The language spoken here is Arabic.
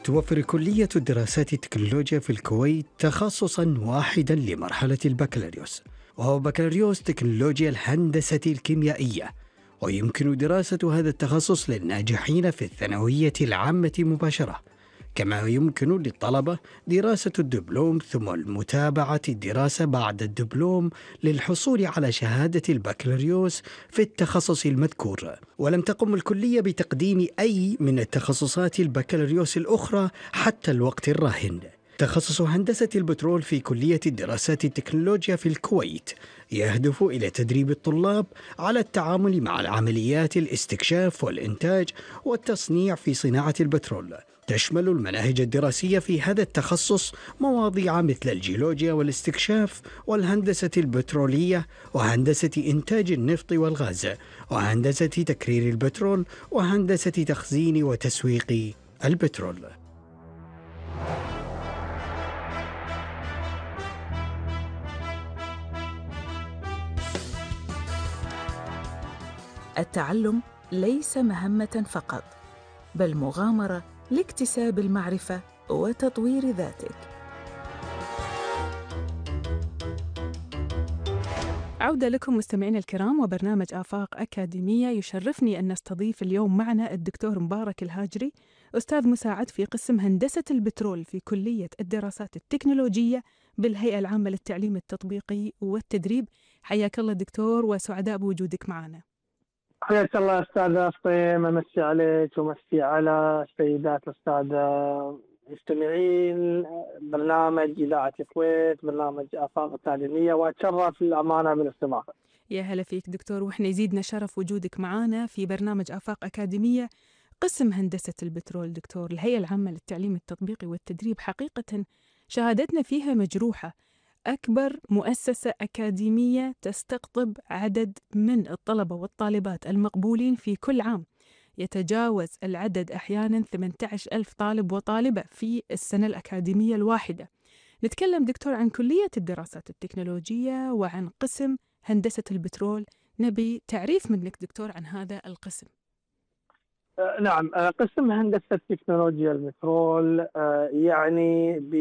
توفر كلية الدراسات التكنولوجيا في الكويت تخصصاً واحداً لمرحلة البكالوريوس، وهو بكالوريوس تكنولوجيا الهندسة الكيميائية. ويمكن دراسة هذا التخصص للناجحين في الثانوية العامة مباشرة، كما يمكن للطلبة دراسة الدبلوم ثم المتابعة الدراسة بعد الدبلوم للحصول على شهادة البكالوريوس في التخصص المذكور. ولم تقم الكلية بتقديم أي من التخصصات البكالوريوس الأخرى حتى الوقت الراهن. تخصص هندسة البترول في كلية الدراسات التكنولوجيا في الكويت يهدف إلى تدريب الطلاب على التعامل مع العمليات الاستكشاف والإنتاج والتصنيع في صناعة البترول. تشمل المناهج الدراسية في هذا التخصص مواضيع مثل الجيولوجيا والاستكشاف والهندسة البترولية وهندسة إنتاج النفط والغاز وهندسة تكرير البترول وهندسة تخزين وتسويق البترول. التعلم ليس مهمة فقط، بل مغامرة لاكتساب المعرفة وتطوير ذاتك. عودة لكم مستمعينا الكرام وبرنامج آفاق أكاديمية. يشرفني أن نستضيف اليوم معنا الدكتور مبارك الهاجري، أستاذ مساعد في قسم هندسة البترول في كلية الدراسات التكنولوجية بالهيئة العامة للتعليم التطبيقي والتدريب. حياك الله دكتور وسعداء بوجودك معنا. حياك الله أستاذ فطيم، أمسي عليك ومسي على السيدات السادة مستمعين برنامج إذاعة الكويت، برنامج آفاق أكاديمية، وأتشرف للأمانة بالاستضافة. يا هلا فيك دكتور، وإحنا يزيدنا شرف وجودك معنا في برنامج آفاق أكاديمية قسم هندسة البترول. دكتور، الهيئة العامة للتعليم التطبيقي والتدريب حقيقة شهادتنا فيها مجروحة، أكبر مؤسسة أكاديمية تستقطب عدد من الطلبة والطالبات المقبولين في كل عام، يتجاوز العدد أحياناً 18,000 طالب وطالبة في السنة الأكاديمية الواحدة. نتكلم دكتور عن كلية الدراسات التكنولوجية وعن قسم هندسة البترول. نبي تعريف منك دكتور عن هذا القسم. نعم، قسم هندسة تكنولوجيا البترول يعني